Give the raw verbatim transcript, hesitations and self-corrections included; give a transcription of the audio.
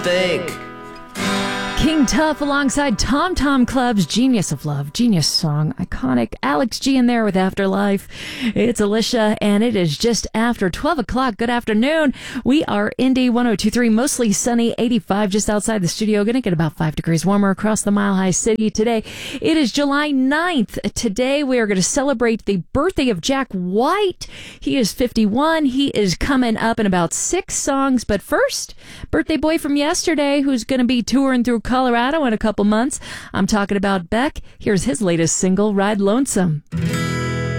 think. King Tuff alongside Tom Tom Club's Genius of Love. Genius song. Iconic. Alex G in there with Afterlife. It's Alicia, and it is just after twelve o'clock. Good afternoon. We are Indy one oh two point three, mostly sunny, eighty-five just outside the studio. Going to get about five degrees warmer across the Mile High City today. It is July ninth. Today we are going to celebrate the birthday of Jack White. He is fifty-one. He is coming up in about six songs. But first, birthday boy from yesterday who's going to be touring through Colorado in a couple months. I'm talking about Beck. Here's his latest single, Ride Lonesome.